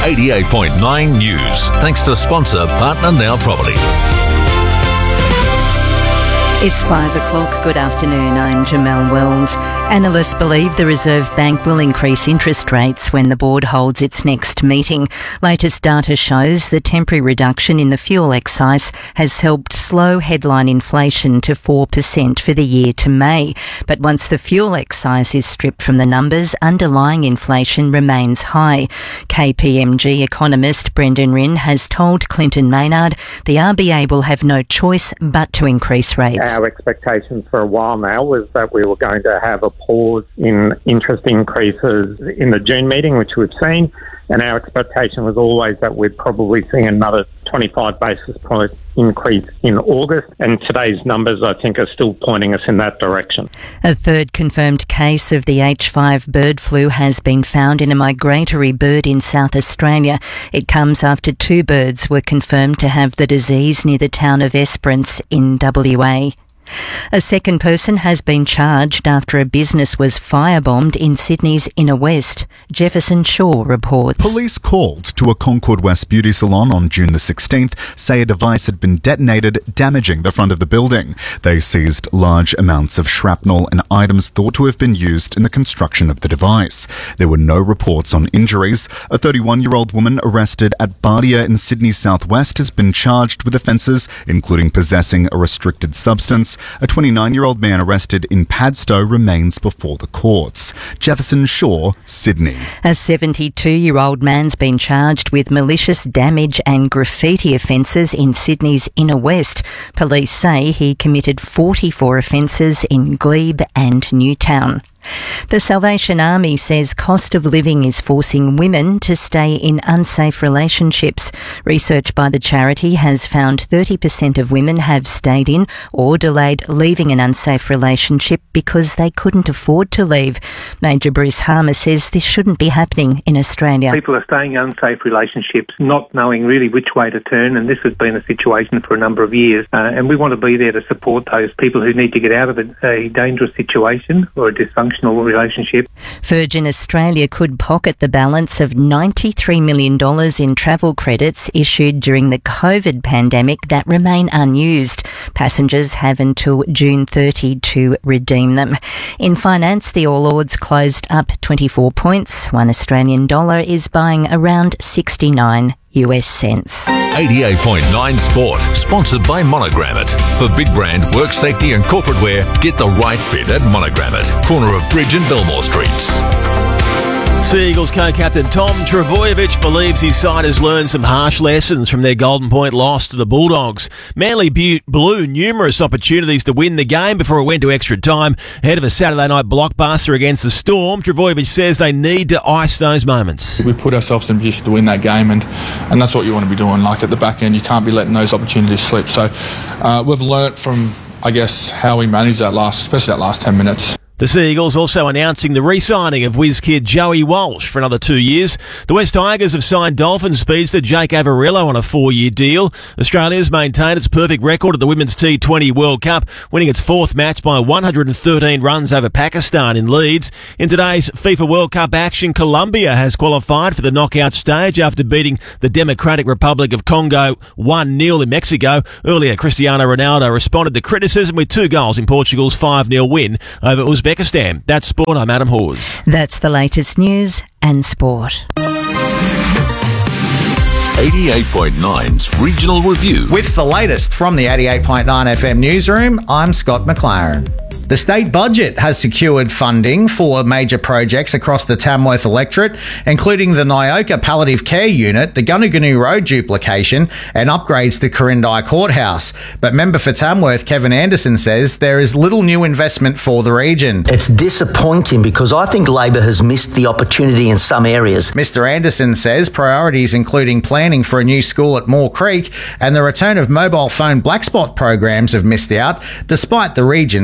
88.9 News. Thanks to sponsor Partner Now Property. It's 5 o'clock. Good afternoon. I'm Jamelle Wells. Analysts believe the Reserve Bank will increase interest rates when the board holds its next meeting. Latest data shows the temporary reduction in the fuel excise has helped slow headline inflation to 4% for the year to May. But once the fuel excise is stripped from the numbers, underlying inflation remains high. KPMG economist Brendan Rinn has told Clinton Maynard the RBA will have no choice but to increase rates. Our expectation for a while now was that we were going to have a pause in interest increases in the June meeting, which we've seen, and our expectation was always that we'd probably see another 25 basis point increase in August, and today's numbers, I think, are still pointing us in that direction. A third confirmed case of the H5 bird flu has been found in a migratory bird in South Australia. It comes after 2 birds were confirmed to have the disease near the town of Esperance in WA. A second person has been charged after a business was firebombed in Sydney's Inner West. Jefferson Shaw reports. Police called to a Concord West beauty salon on June the 16th say a device had been detonated, damaging the front of the building. They seized large amounts of shrapnel and items thought to have been used in the construction of the device. There were no reports on injuries. A 31-year-old woman arrested at Bardia in Sydney's southwest has been charged with offences including possessing a restricted substance. A 29-year-old man arrested in Padstow remains before the courts. Jefferson Shaw, Sydney. A 72-year-old man's been charged with malicious damage and graffiti offences in Sydney's Inner West. Police say he committed 44 offences in Glebe and Newtown. The Salvation Army says cost of living is forcing women to stay in unsafe relationships. Research by the charity has found 30% of women have stayed in or delayed leaving an unsafe relationship because they couldn't afford to leave. Major Bruce Harmer says this shouldn't be happening in Australia. People are staying in unsafe relationships, not knowing really which way to turn, and this has been a situation for a number of years. And we want to be there to support those people who need to get out of a dangerous situation or a dysfunctional relationship. Virgin Australia could pocket the balance of $93 million in travel credits issued during the COVID pandemic that remain unused. Passengers have until June 30 to redeem them. In finance, the All Ords closed up 24 points. $1 Australian is buying around 69 US cents. 88.9 Sport, sponsored by Monogrammet. For big brand, work safety and corporate wear, get the right fit at Monogrammet, corner of Bridge and Belmore Streets. Sea Eagles co-captain Tom Trbojevic believes his side has learned some harsh lessons from their Golden Point loss to the Bulldogs. Manly blew numerous opportunities to win the game before it went to extra time. Ahead of a Saturday night blockbuster against the Storm, Trbojevic says they need to ice those moments. We put ourselves in a position to win that game, and that's what you want to be doing. Like at the back end, you can't be letting those opportunities slip. So we've learnt from, I guess, how we managed that especially that last 10 minutes. The Sea Eagles also announcing the re-signing of whiz kid Joey Walsh for another 2 years. The West Tigers have signed Dolphins speedster Jake Averillo on a 4-year deal. Australia's maintained its perfect record at the Women's T20 World Cup, winning its 4th match by 113 runs over Pakistan in Leeds. In today's FIFA World Cup action, Colombia has qualified for the knockout stage after beating the Democratic Republic of Congo 1-0 in Mexico. Earlier, Cristiano Ronaldo responded to criticism with 2 goals in Portugal's 5-0 win over Uzbekistan. That's sport. I'm Adam Hawes. That's the latest news and sport. 88.9's Regional Review. With the latest from the 88.9 FM newsroom, I'm Scott McLaren. The state budget has secured funding for major projects across the Tamworth electorate, including the Nyoka Palliative Care Unit, the Gunnagunnu Road duplication, and upgrades to Corindai Courthouse. But member for Tamworth, Kevin Anderson, says there is little new investment for the region. It's disappointing because I think Labor has missed the opportunity in some areas. Mr. Anderson says priorities including planning for a new school at Moore Creek and the return of mobile phone black spot programs have missed out, despite the region's growing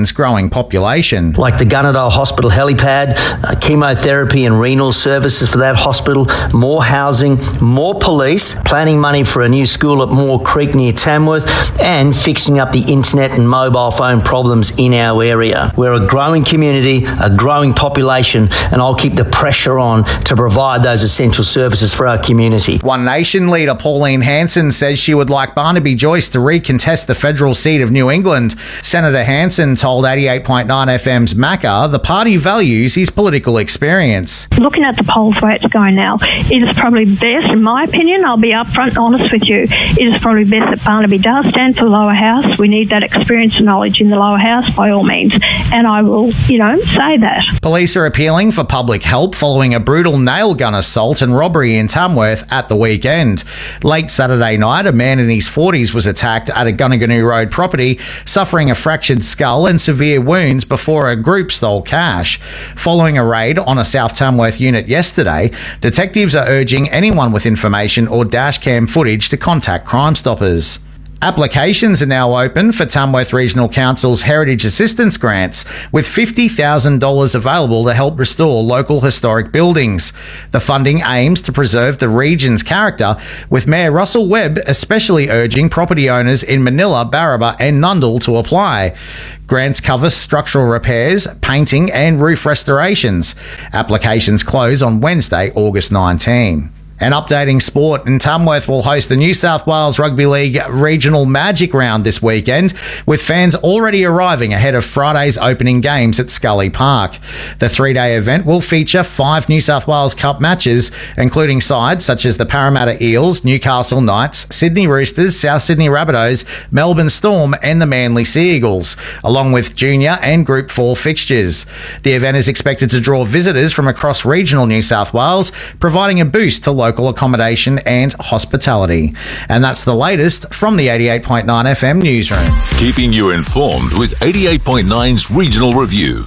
population. Like the Gunnedah Hospital helipad, chemotherapy and renal services for that hospital, more housing, more police, planning money for a new school at Moore Creek near Tamworth, and fixing up the internet and mobile phone problems in our area. We're a growing community, a growing population, and I'll keep the pressure on to provide those essential services for our community. One Nation leader Pauline Hanson says she would like Barnaby Joyce to recontest the federal seat of New England. Senator Hanson told 88.9 FM's Macca the party values his political experience. Looking at the polls where it's going now, it is probably best, in my opinion, I'll be upfront and honest with you, it is probably best that Barnaby does stand for the lower house. We need that experience and knowledge in the lower house by all means, and I will, say that. Police are appealing for public help following a brutal nail gun assault and robbery in Tamworth at the weekend. Late Saturday night, a man in his 40s was attacked at a Gunnaganoo Road property, suffering a fractured skull and severe wounds before a group stole cash. Following a raid on a South Tamworth unit yesterday, detectives are urging anyone with information or dashcam footage to contact Crime Stoppers. Applications are now open for Tamworth Regional Council's Heritage Assistance Grants, with $50,000 available to help restore local historic buildings. The funding aims to preserve the region's character, with Mayor Russell Webb especially urging property owners in Manila, Barraba and Nundle to apply. Grants cover structural repairs, painting and roof restorations. Applications close on Wednesday, August 19. And updating sport, and Tamworth will host the New South Wales Rugby League Regional Magic Round this weekend, with fans already arriving ahead of Friday's opening games at Scully Park. The 3-day event will feature 5 New South Wales Cup matches, including sides such as the Parramatta Eels, Newcastle Knights, Sydney Roosters, South Sydney Rabbitohs, Melbourne Storm and the Manly Sea Eagles, along with junior and Group 4 fixtures. The event is expected to draw visitors from across regional New South Wales, providing a boost to local accommodation and hospitality. And that's the latest from the 88.9 FM newsroom. Keeping you informed with 88.9's Regional Review.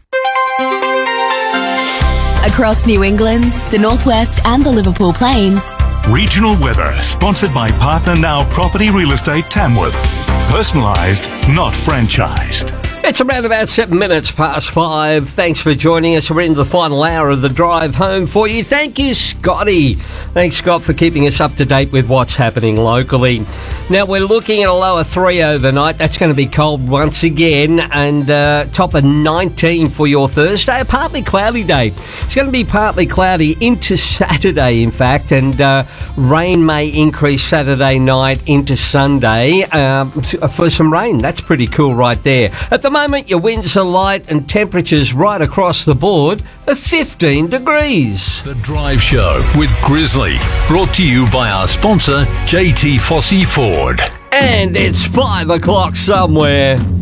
Across New England, the Northwest and the Liverpool Plains. Regional weather, sponsored by Partner Now Property Real Estate Tamworth. Personalised, not franchised. It's around about 7 minutes past 5. Thanks for joining us. We're into the final hour of the drive home for you. Thank you, Scotty. Thanks, Scott, for keeping us up to date with what's happening locally. Now, we're looking at a lower 3 overnight. That's going to be cold once again. And top of 19 for your Thursday. A partly cloudy day. It's going to be partly cloudy into Saturday, in fact. And rain may increase Saturday night into Sunday for some rain. That's pretty cool right there. At the moment, your winds are light and temperatures right across the board are 15 degrees. The Drive Show with Grizzly, brought to you by our sponsor, JT Fossey Ford. And it's 5 o'clock somewhere.